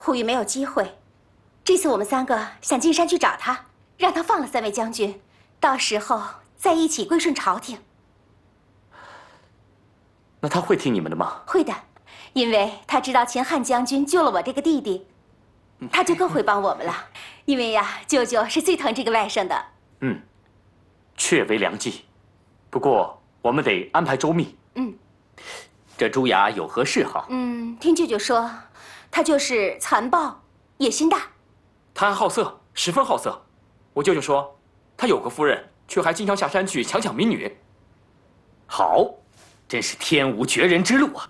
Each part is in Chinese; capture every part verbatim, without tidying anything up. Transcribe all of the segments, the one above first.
胡宇没有机会。这次我们三个想进山去找他，让他放了三位将军，到时候再一起归顺朝廷。 那他会听你们的吗？ 会的，因为他知道秦汉将军救了我这个弟弟，他就更会帮我们了。因为呀，舅舅是最疼这个外甥的。 嗯，确为良计。不过我们得安排周密。 嗯， 这朱雅有何嗜好？ 嗯，听舅舅说，他就是残暴，野心大。 他还好色，十分好色。我舅舅说，他有个夫人，却还经常下山去强抢民女。 好，真是天无绝人之路啊！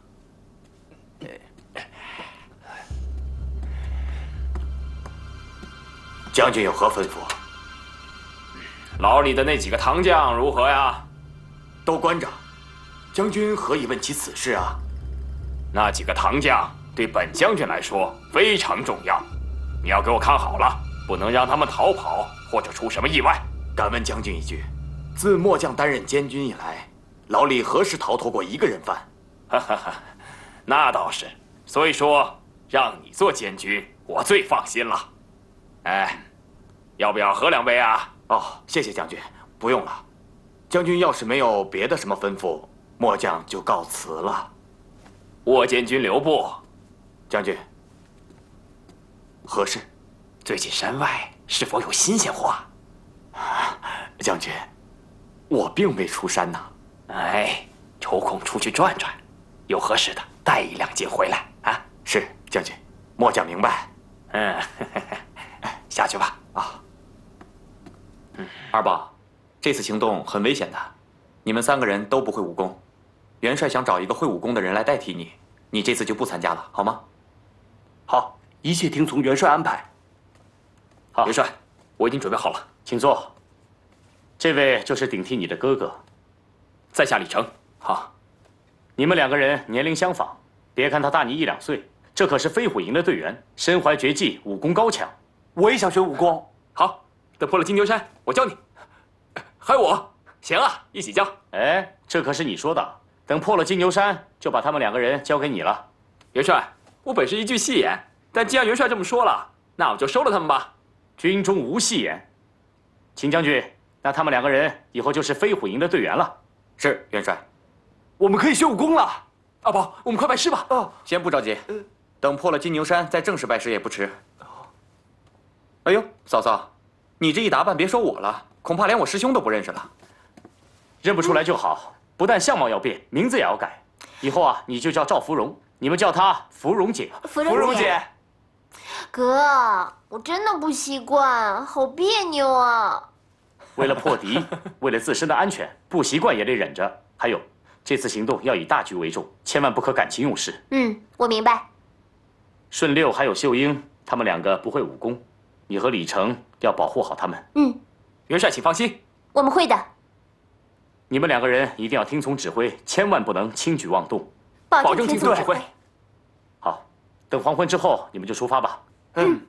将军有何吩咐？ 牢里的那几个唐将如何呀？ 都关着。将军何以问起此事啊？ 那几个唐将对本将军来说非常重要，你要给我看好了，不能让他们逃跑或者出什么意外。 敢问将军一句，自末将担任监军以来，牢里何时逃脱过一个人犯？ 哈哈哈，那倒是。所以说，让你做监军，我最放心了。哎，要不要喝两杯啊？ 哦，谢谢将军，不用了。将军要是没有别的什么吩咐，末将就告辞了。 沃监军留步。 将军，何事？ 最近山外是否有新鲜货？ 将军，我并未出山呐。 哎，抽空出去转转，有合适的带一两斤回来啊。 是将军，末将明白。 嗯，下去吧。 啊， 嗯，二宝，这次行动很危险的，你们三个人都不会武功，元帅想找一个会武功的人来代替你，你这次就不参加了，好吗？ 好，一切听从元帅安排。 好， 元帅，我已经准备好了， 请坐。这位就是顶替你的哥哥， 在下李成。 好，你们两个人年龄相仿，别看他大你一两岁，这可是飞虎营的队员，身怀绝技，武功高强。 我也想学武功。 好，等破了金牛山，我教你。还有我，行啊，一起教。 哎，这可是你说的，等破了金牛山，就把他们两个人交给你了。 元帅，我本是一句戏言，但既然元帅这么说了，那我就收了他们吧。 军中无戏言。秦将军，那他们两个人以后就是飞虎营的队员了。是元帅。 我们可以学武功了。 阿宝，我们快拜师吧。 哦，先不着急，等破了金牛山再正式拜师也不迟。哎呦，嫂嫂，你这一打扮，别说我了，恐怕连我师兄都不认识了。认不出来就好，不但相貌要变，名字也要改。以后啊，你就叫赵芙蓉，你们叫她芙蓉姐。 芙蓉姐。 哥，我真的不习惯，好别扭啊！ 为了破敌，为了自身的安全，不习惯也得忍着。还有，这次行动要以大局为重，千万不可感情用事。 嗯，我明白。 顺六还有秀英，他们两个不会武功，你和李成要保护好他们。 嗯， 元帅请放心， 我们会的。 你们两个人一定要听从指挥，千万不能轻举妄动， 保证听从指挥。 好，等黄昏之后你们就出发吧。 嗯。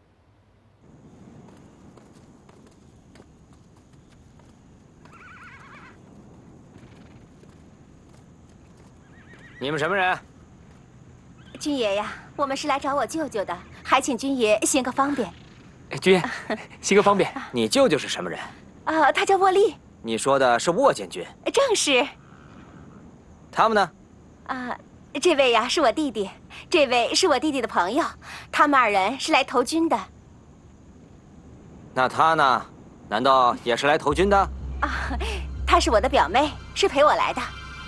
你们什么人？ 军爷呀，我们是来找我舅舅的，还请军爷行个方便。 军爷，行个方便。你舅舅是什么人？ 啊，他叫沃利。 你说的是沃监军？ 正是。 他们呢？ 啊，这位呀是我弟弟，这位是我弟弟的朋友，他们二人是来投军的。 那他呢？难道也是来投军的？ 啊，她是我的表妹，是陪我来的。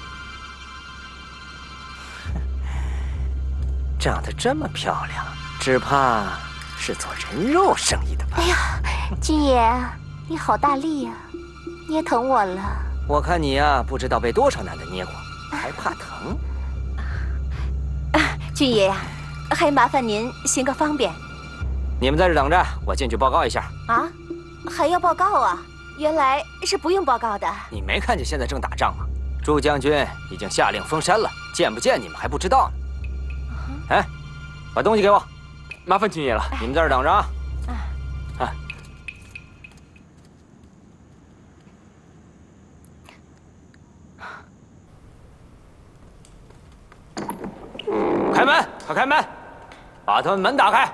长得这么漂亮，只怕是做人肉生意的吧？ 哎呀，军爷，你好大力呀，捏疼我了。 我看你呀，不知道被多少男的捏过，还怕疼？ 啊，军爷呀，还麻烦您行个方便。 你们在这等着，我进去报告一下。 啊，还要报告啊？原来是不用报告的。 你没看见现在正打仗吗？朱将军已经下令封山了，见不见你们还不知道呢。哎，把东西给我， 麻烦军爷了。 你们在这等着啊。 啊。 开门，快开门，把他们门打开。